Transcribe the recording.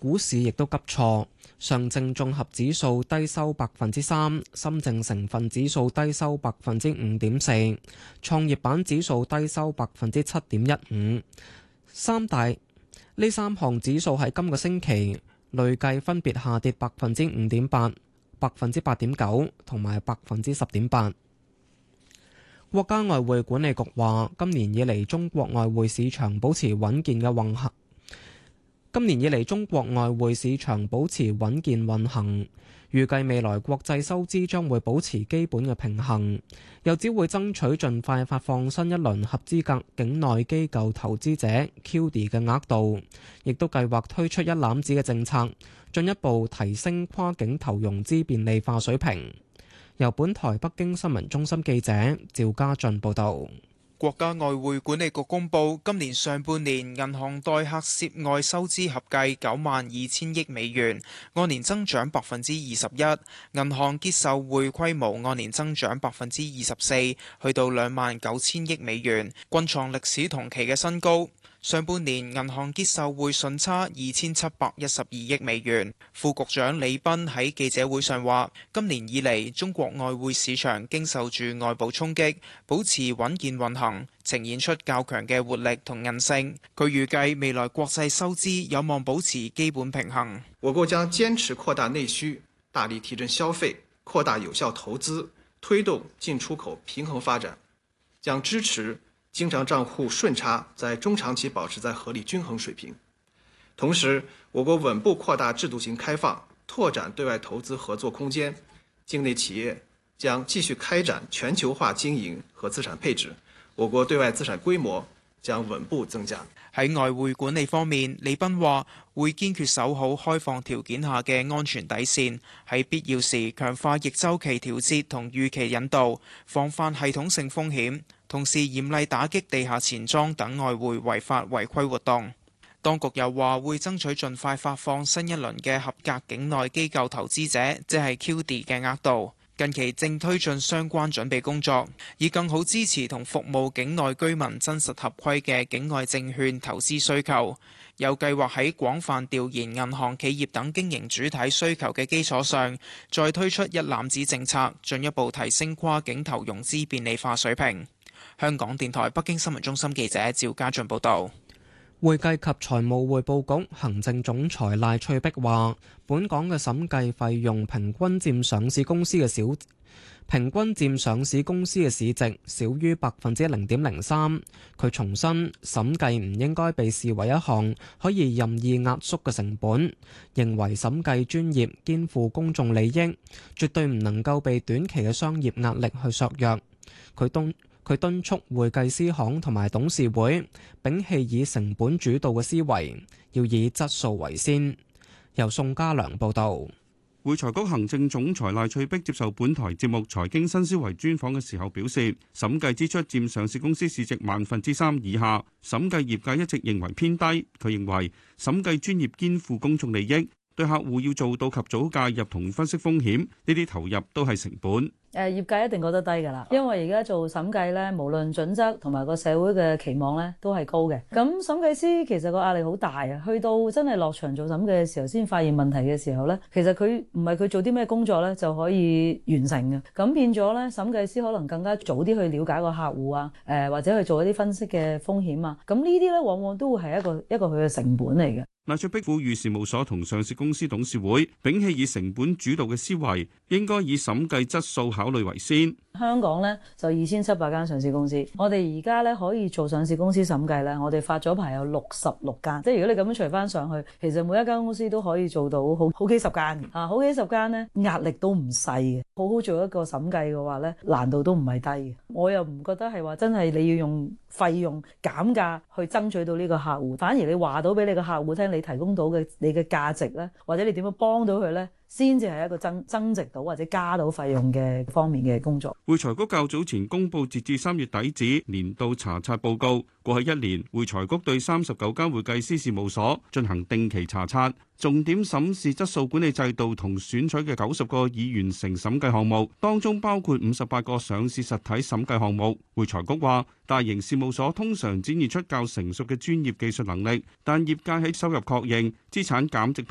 股市亦都急挫，上證綜合指數低收3%，深證成分指數低收5.4%，創業板指數低收7.15%。呢三項指數喺今個星期累計分別下跌5.8%、8.9%同埋10.8%。國家外匯管理局話，今年以嚟中國外匯市場保持穩健運行，預計未來國際收支將會保持基本嘅平衡，又只會爭取盡快發放新一輪合資格境內機構投資者 QD 嘅額度，亦都計劃推出一攬子嘅政策，進一步提升跨境投融資便利化水平。由本台北京新聞中心記者趙家俊報道。 國家外匯管理局公布，今年上半年銀行代客涉外收支合計92000億美元，按年增長21%，銀行結售匯規模按年增長24%，去到29000億美元，均創歷史同期嘅新高。上半年銀行結售匯順差2712億美元。副局長李斌喺記者會上話，今年以嚟中國外匯市場經受住外部衝擊，保持穩健運行，呈現出較強嘅活力同韌性。佢預計未來國際收支有望保持基本平衡。 我國將堅持擴大內需，大力提振消費，擴大有效投資，推動進出口平衡發展，將支持經常賬戶順差在中長期保持在合理均衡水平。同時，我國穩步擴大制度性開放，拓展對外投資合作空間。境內企業將繼續開展全球化經營和資產配置，我國對外資產規模將穩步增加。 喺外匯管理方面，李斌話會堅決守好開放條件下嘅安全底線，喺必要時強化逆周期調節同預期引導，防範系統性風險，同時嚴厲打擊地下錢莊等外匯違法違規活動。當局又話會爭取盡快發放新一輪嘅合格境內機構投資者，即係 QD 嘅額度。近期正推進相關準備工作，以更好支持同服務境內居民真實合規嘅境外證券投資需求。有計劃喺廣泛調研銀行、企業等經營主體需求嘅基礎上，再推出一攬子政策，進一步提升跨境投融資便利化水平。香港電台北京新聞中心記者趙家俊報道。 會計及財務匯報局行政總裁賴翠碧話，本港嘅審計費用平均佔上市公司嘅市值少於0.03%。佢重申，審計唔應該被視為一項可以任意壓縮嘅成本，認為審計專業肩負公眾利益，絕對唔能夠被短期嘅商業壓力去削弱。佢敦促會計師行同埋董事會摒棄以成本主導嘅思維，要以質素為先。由宋家良報導。 會財局行政總裁賴翠碧接受本台節目《財經新思維》專訪嘅時候表示，審計支出佔上市公司市值3%以下，審計業界一直認為偏低。佢認為審計專業肩負公眾利益，對客戶要做到及早介入同分析風險，呢啲投入都係成本。 業界一定覺得低㗎啦，因為而家做審計咧，無論準則同埋個社會嘅期望咧，都係高嘅。咁審計師其實個壓力好大啊，去到真係落場做審計嘅時候，先發現問題嘅時候咧，其實佢唔係佢做啲咩工作咧就可以完成嘅。咁變咗咧，審計師可能更加早啲去了解個客戶啊，或者去做一啲分析嘅風險啊。咁呢啲咧，往往都會係一個佢嘅成本嚟嘅。 賴翠碧呼籲事務所同上市公司董事會摒棄以成本主導嘅思維，應該以審計質素考慮為先。 香港咧就2700間上市公司，我哋而家咧可以做上市公司審計咧，我哋發咗牌有66間，即係如果你咁樣除翻上去，其實每一間公司都可以做到好幾十間啊，好幾十間咧壓力都唔細嘅，好好做一個審計嘅話咧，難度都唔係低嘅。我又唔覺得係話真係你要用費用減價去爭取到呢個客戶，反而你話到俾你個客戶聽，你提供到嘅你嘅價值咧，或者你點樣幫到佢咧，先至係一個增值到或者加到費用嘅方面嘅工作。 會財局較早前公布截至3月底止年度查冊報告，過去一年會財局對39間會計師事務所進行定期查冊，重點審視質素管理制度同選取嘅90個已完成審計項目，當中包括58個上市實體審計項目。會財局話，大型事務所通常展現出較成熟嘅專業技術能力，但業界喺收入確認、資產減值